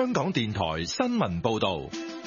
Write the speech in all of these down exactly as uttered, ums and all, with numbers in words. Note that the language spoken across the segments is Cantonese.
香港電台新聞報道。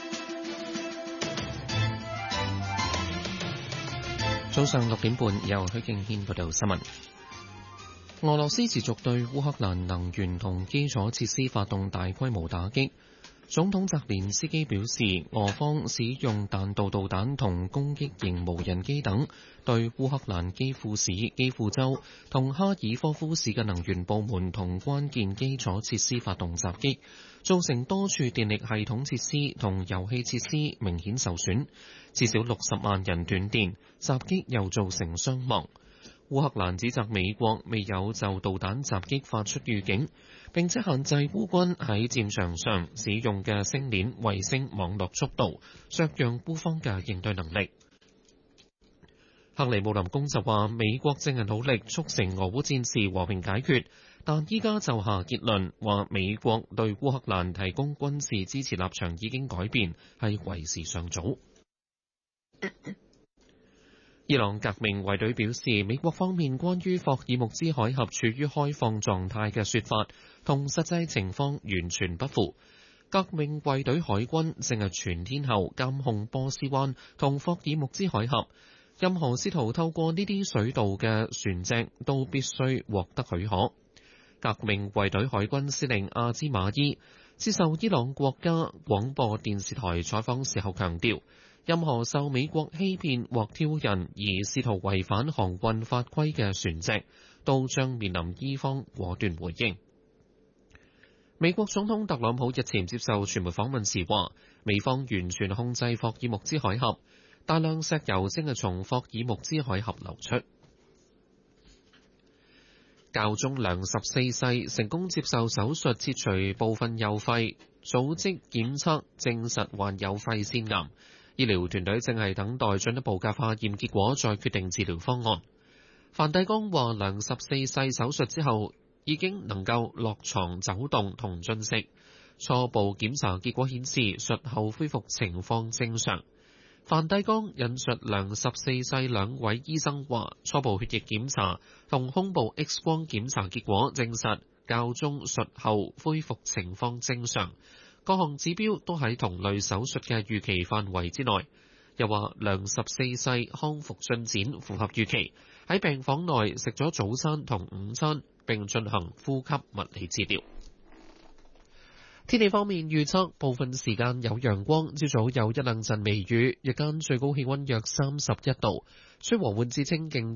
早上六點半，由許敬軒報道新聞。俄羅斯持續對烏克蘭能源同基礎設施發動大規模打擊。總統澤連斯基表示，俄方使用彈道導彈同攻擊型無人機等，對烏克蘭基輔市、基輔州同哈爾科夫市嘅能源部門同關鍵基礎設施發動襲擊，造成多處電力系統設施同油氣設施明顯受損，至少六十萬人斷電，襲擊又造成傷亡。烏克蘭指責美國未有就導彈襲擊發出預警，並且限制烏軍喺戰場上使用嘅星鏈衛星網絡速度，削弱烏方嘅應對能力。克里姆林宮就話，美國正係努力促成俄烏戰事和平解決，但依家就下結論，話美國對烏克蘭提供軍事支持立場已經改變，係為時尚早。伊朗革命衛隊表示，美國方面關於霍爾木茲海峽處於開放狀態嘅說法，同實際情況完全不符。革命衛隊海軍正係全天候監控波斯灣同霍爾木茲海峽，任何試圖透過呢啲水道嘅船隻都必須獲得許可。革命衛隊海軍司令阿茲馬伊接受伊朗國家廣播電視台採訪時候強調，任何受美國欺騙或挑釁而試圖違反航運法規嘅船隻，都將面臨伊方果斷回應。美國總統特朗普日前接受傳媒訪問時話，美方完全控制霍爾木茲海峽，大量石油正係從霍爾木茲海峽流出。教宗良十四世成功接受手術切除部分右肺，組織檢測證實患有肺腺癌。醫療團隊正係等待進一步嘅化驗結果，再決定治療方案。梵蒂岡話，良十四世手術之後已經能夠落床走動同進食，初步檢查結果顯示術後恢復情況正常。梵蒂岡引述良十四世兩位醫生話，初步血液檢查同胸部 X 光檢查結果證實教宗術後恢復情況正常，各項指標都喺同類手術嘅預期範圍之內。又話良十四世康復進展符合預期，喺病房內食咗早餐同午餐，並進行呼吸物理治療。天氣方面預測，部分時間有陽光，朝早有一兩陣微雨，日間最高氣溫約三十一度，吹和緩至清勁